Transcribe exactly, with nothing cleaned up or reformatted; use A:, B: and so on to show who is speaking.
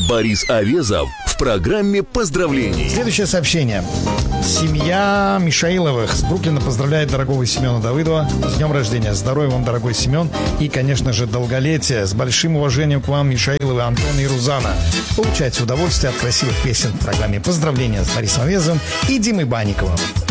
A: Борис Овезов в программе поздравлений.
B: Следующее сообщение. Семья Мишаиловых с Бруклина поздравляет дорогого Семена Давыдова с днем рождения. Здоровья вам, дорогой Семен. И, конечно же, долголетия. С большим уважением к вам, Мишаиловы, Антон и Рузана. Получайте удовольствие от красивых песен в программе поздравления с Борисом Овезовым и Димой Банниковым.